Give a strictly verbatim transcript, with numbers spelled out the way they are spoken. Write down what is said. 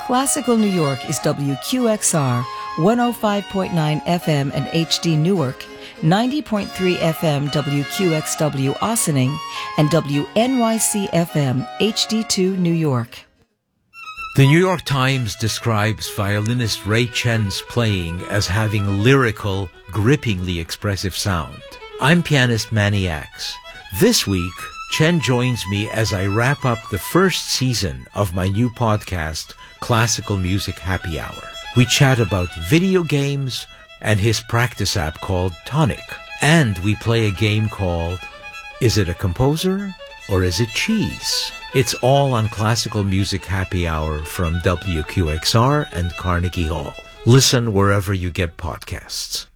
Classical New York is W Q X R, one oh five point nine F M and H D Newark, ninety point three F M W Q X W Ossining, and W N Y C F M H D two New York. The New York Times describes violinist Ray Chen's playing as having lyrical, grippingly expressive sound. I'm pianist Manny Axe. This week, Chen joins me as I wrap up the first season of my new podcast, Classical Music Happy Hour. We chat about video games and his practice app called Tonic. And we play a game called Is It a Composer or Is It Cheese? It's all on Classical Music Happy Hour from W Q X R and Carnegie Hall. Listen wherever you get podcasts.